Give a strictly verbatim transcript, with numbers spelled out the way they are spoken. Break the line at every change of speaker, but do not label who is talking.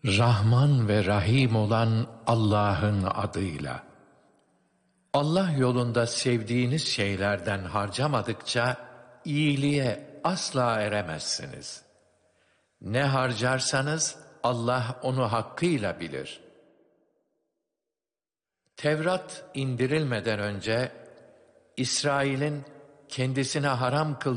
Rahman ve Rahim olan Allah'ın adıyla. Allah yolunda sevdiğiniz şeylerden harcamadıkça iyiliğe asla eremezsiniz. Ne harcarsanız Allah onu hakkıyla bilir. Tevrat indirilmeden önce İsrail'in kendisine haram kıldığı